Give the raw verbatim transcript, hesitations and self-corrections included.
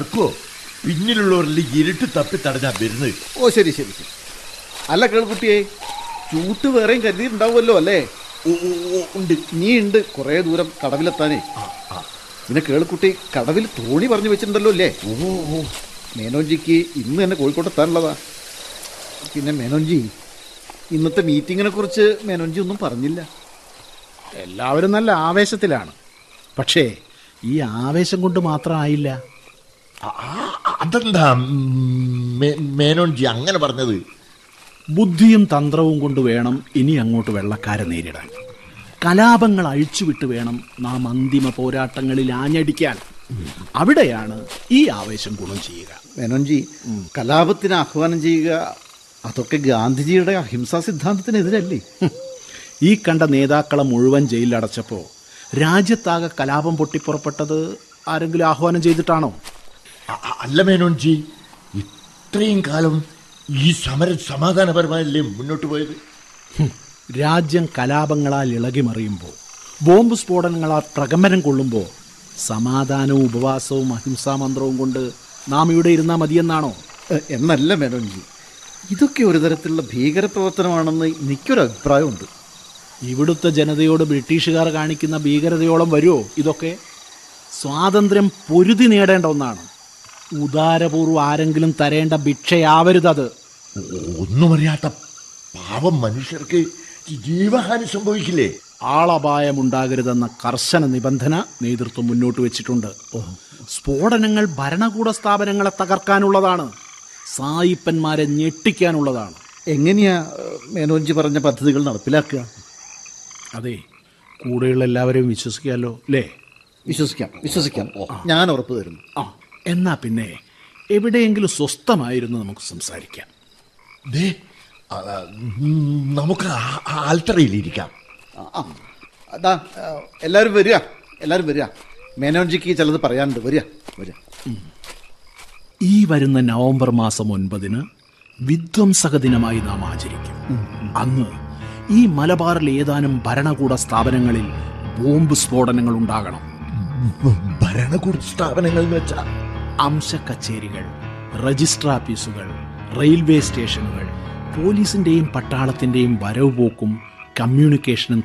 പിന്നിലുള്ളവരിൽ ഇരുട്ട് തപ്പി തടഞ്ഞാ വരുന്നത്. ഓ ശരി ശരി ശരി. അല്ല കേൾക്കുട്ടിയെ, ചൂട്ട് വേറെയും കരുതിയിട്ടുണ്ടാവുമല്ലോ അല്ലേ? ഉണ്ട്. നീ ഉണ്ട് കുറേ ദൂരം കടവിലെത്താനേ. പിന്നെ കേൾക്കുട്ടി കടവിൽ തോണി പറഞ്ഞു വെച്ചിട്ടുണ്ടല്ലോ അല്ലേ? ഓ മേനോൻജിക്ക് ഇന്ന് തന്നെ കോഴിക്കോട്ടെത്താനുള്ളതാ. പിന്നെ മേനോൻജി, ഇന്നത്തെ മീറ്റിങ്ങിനെ കുറിച്ച് മേനോൻജി ഒന്നും പറഞ്ഞില്ല. എല്ലാവരും നല്ല ആവേശത്തിലാണ്. പക്ഷേ ഈ ആവേശം കൊണ്ട് മാത്രമായില്ല. അതെന്താ മേനോൻജി അങ്ങനെ പറഞ്ഞത്? ബുദ്ധിയും തന്ത്രവും കൊണ്ട് വേണം ഇനി അങ്ങോട്ട് വെള്ളക്കാരെ നേരിടാൻ. കലാപങ്ങൾ അഴിച്ചുവിട്ട് വേണം നാം അന്തിമ പോരാട്ടങ്ങളിൽ ആഞ്ഞടിക്കാൻ. അവിടെയാണ് ഈ ആവേശം ഗുണം ചെയ്യുക. മേനോൻജി, കലാപത്തിന് ആഹ്വാനം ചെയ്യുക, അതൊക്കെ ഗാന്ധിജിയുടെ അഹിംസാ സിദ്ധാന്തത്തിനെതിരല്ലേ? ഈ കണ്ട നേതാക്കളെ മുഴുവൻ ജയിലിലടച്ചപ്പോൾ രാജ്യത്താകെ കലാപം പൊട്ടിപ്പുറപ്പെട്ടത് ആരെങ്കിലും ആഹ്വാനം ചെയ്തിട്ടാണോ? അല്ല മേനോൻജി, ഇത്രയും കാലം ഈ സമരം സമാധാനപരമായല്ലേ മുന്നോട്ട് പോയത്? രാജ്യം കലാപങ്ങളാൽ ഇളകിമറിയുമ്പോൾ, ബോംബ് സ്ഫോടനങ്ങളാൽ പ്രകമ്പനം കൊള്ളുമ്പോൾ സമാധാനവും ഉപവാസവും അഹിംസാ മന്ത്രവും കൊണ്ട് നാം ഇവിടെ ഇരുന്നാൽ മതിയെന്നാണോ? എന്നല്ല മേനോൻജി, ഇതൊക്കെ ഒരു തരത്തിലുള്ള ഭീകരപ്രവർത്തനമാണെന്ന് എനിക്കൊരു അഭിപ്രായമുണ്ട്. ഇവിടുത്തെ ജനതയോട് ബ്രിട്ടീഷുകാർ കാണിക്കുന്ന ഭീകരതയോളം വരുമോ ഇതൊക്കെ? സ്വാതന്ത്ര്യം പൊരുതി നേടേണ്ട ഒന്നാണ്. ഉദാരപൂർവ്വം ആരെങ്കിലും തരേണ്ട ഭിക്ഷയാവരുതത്. ഒന്നും അറിയാത്ത പാവം മനുഷ്യർക്ക് ജീവഹാനി സംഭവിക്കില്ലേ? ആളപായമുണ്ടാകരുതെന്ന കർശന നിബന്ധന നേതൃത്വം മുന്നോട്ട് വെച്ചിട്ടുണ്ട്. സ്ഫോടനങ്ങൾ ഭരണകൂട സ്ഥാപനങ്ങളെ തകർക്കാനുള്ളതാണ്, സായിപ്പന്മാരെ ഞെട്ടിക്കാനുള്ളതാണ്. എങ്ങനെയാ മേനോൻജി പറഞ്ഞ പദ്ധതികൾ നടപ്പിലാക്കുക? അതെ, കൂടെയുള്ള എല്ലാവരെയും വിശ്വസിക്കാമല്ലോ അല്ലേ? വിശ്വസിക്കാം വിശ്വസിക്കാം ഞാൻ ഉറപ്പ് തരുന്നു. ആ, എന്നാ പിന്നെ എവിടെയെങ്കിലും സ്വസ്ഥമായിരുന്നു നമുക്ക് സംസാരിക്കാം. നമുക്ക് ആൽത്തറയിലിരിക്കാം. അതാ എല്ലാവരും വരിക, എല്ലാവരും വരിക. മേനോൻജിക്ക് ചിലത് പറയാനുണ്ട്. വരിക വരിക. ഈ വരുന്ന നവംബർ മാസം ഒൻപതിന് വിധ്വംസക ദിനമായി നാം ആചരിക്കും. അന്ന് ഈ മലബാറിൽ ഏതാനും ഭരണകൂട സ്ഥാപനങ്ങളിൽ ബോംബ് സ്ഫോടനങ്ങൾ ഉണ്ടാകണം. ഭരണകൂട സ്ഥാപനങ്ങൾ എന്ന് വെച്ചാൽ അംശ കച്ചേരികൾ, രജിസ്റ്റർ ഓഫീസുകൾ, റെയിൽവേ സ്റ്റേഷനുകൾ, പോലീസിന്റെയും പട്ടാളത്തിന്റെയും വരവ് പോക്കും കമ്മ്യൂണിക്കേഷനും